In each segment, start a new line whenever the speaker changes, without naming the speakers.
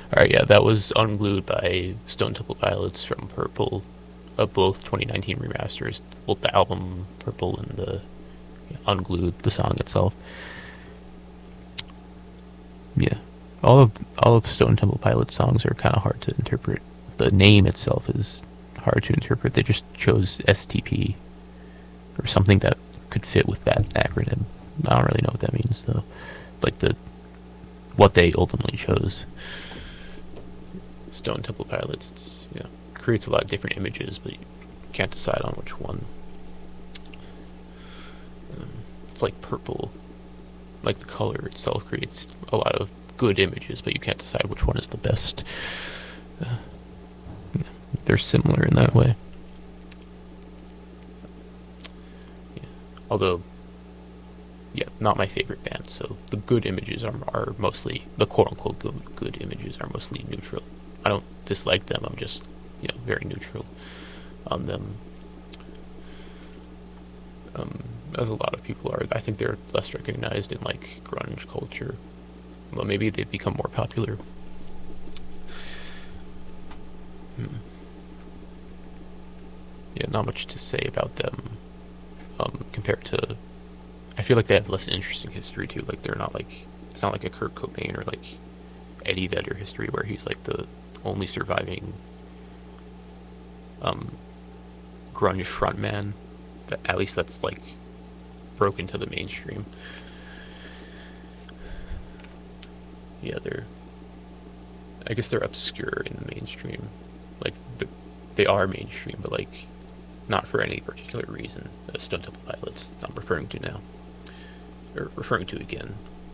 Alright, yeah, that was Unglued by Stone Temple Pilots from Purple, both 2019 remasters. Both the album Purple and the Unglued, the song itself. Yeah, all of Stone Temple Pilots songs are kind of hard to interpret. The name itself is hard to interpret. They just chose STP or something that could fit with that acronym. I don't really know what that means though. Like what they ultimately chose. Stone Temple Pilots, creates a lot of different images, but you can't decide on which one. It's like Purple, like the color itself creates a lot of good images, but you can't decide which one is the best. They're similar in that way. Although, not my favorite band, so the good images are mostly, the quote-unquote good images are mostly neutral. I don't dislike them, I'm just, very neutral on them. As a lot of people are. I think they're less recognized in, like, grunge culture. Well, maybe they've become more popular. Yeah, not much to say about them, compared to... I feel like they have less interesting history, too. Like, they're not, like... It's not like a Kurt Cobain or, like, Eddie Vedder history, where he's, like, the only surviving grunge frontman. At least that's, like, broken to the mainstream. Yeah, I guess they're obscure in the mainstream. Like, they are mainstream, but, like, not for any particular reason. The Stone Temple Pilots, I'm referring to now. Or referring to again.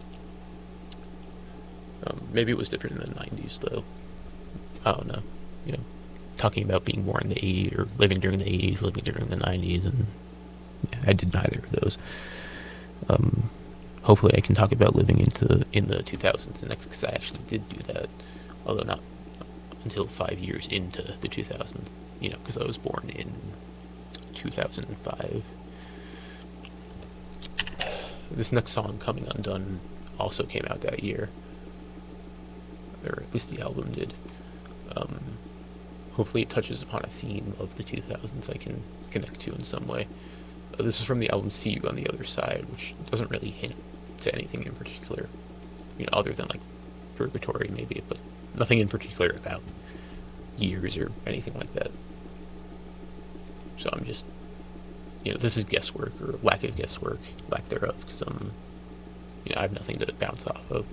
Maybe it was different in the 90s, though. I don't know. Talking about being born in the 80s, or living during the 80s, living during the 90s, and I did neither of those. Hopefully I can talk about living in the 2000s next, because I actually did do that, although not until 5 years into the 2000s, because I was born in 2005. This next song, Coming Undone, also came out that year, or at least the album did. Hopefully it touches upon a theme of the 2000s I can connect to in some way. This is from the album See You on the Other Side, which doesn't really hint to anything in particular, other than, like, Purgatory maybe, but nothing in particular about years or anything like that. So I'm just, this is guesswork, or lack of guesswork, lack thereof, because I have nothing to bounce off of.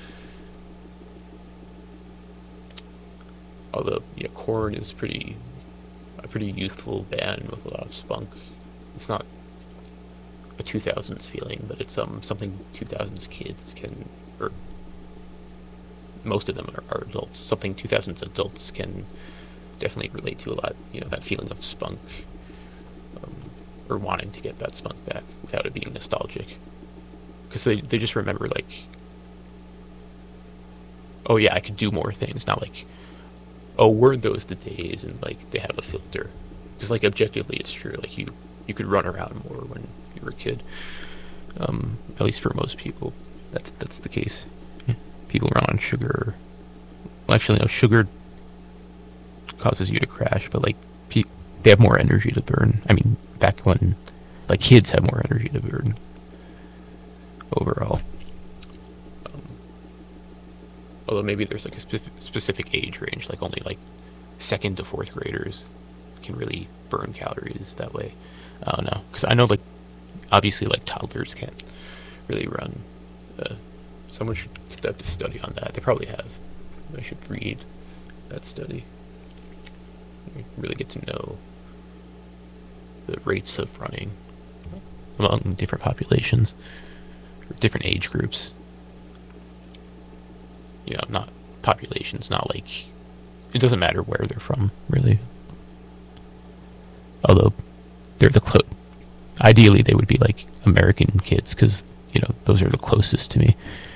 Although, Korn is a pretty youthful band with a lot of spunk. It's not a 2000s feeling, but it's something 2000s kids can, or most of them are adults, something 2000s adults can definitely relate to a lot, that feeling of spunk, or wanting to get that spunk back without it being nostalgic. Because they just remember, like, oh yeah, I could do more things, not like, oh, weren't those the days, and, like, they have a filter. Because, like, objectively it's true, like, you could run around more when you were a kid. At least for most people, that's the case. People run on sugar. Well, actually, no, sugar causes you to crash, but, like, they have more energy to burn. I mean, back when, like, kids have more energy to burn overall. Although maybe there's, like, a specific age range, like only, like, 2nd to 4th graders can really burn calories that way. I don't know, because I know, like, obviously, like, toddlers can't really run. Someone should conduct a study on that. They probably have. I should read that study. Really get to know the rates of running among different populations, or different age groups. Not populations, not like... It doesn't matter where they're from, really. Although, they're ideally, they would be, like, American kids, because, those are the closest to me.